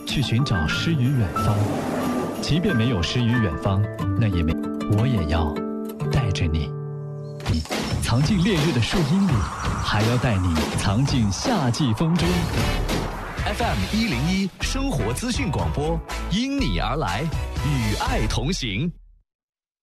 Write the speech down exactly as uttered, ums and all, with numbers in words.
去寻找诗与远方。即便没有诗与远方，那也没，我也要带着你。你藏进烈日的树荫里，还要带你藏进夏季风中。 F M 一零一生活资讯广播，因你而来，与爱同行。